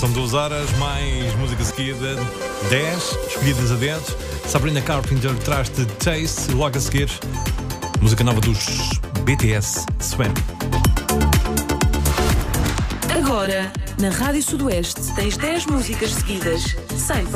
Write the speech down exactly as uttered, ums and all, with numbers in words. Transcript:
São duas horas, mais música seguida, dez escolhidas adentro. Sabrina Carpenter traz-te Taste, logo a seguir, música nova dos B T S, Swim. Agora, na Rádio Sudoeste, tens dez músicas seguidas, sem